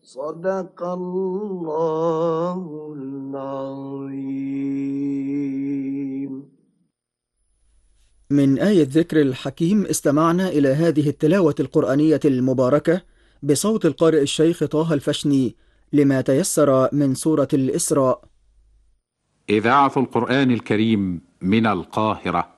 صدق الله العظيم. من آية ذكر الحكيم استمعنا إلى هذه التلاوة القرآنية المباركة بصوت القارئ الشيخ طه الفشني لما تيسر من سورة الإسراء. إذاعة القرآن الكريم من القاهرة.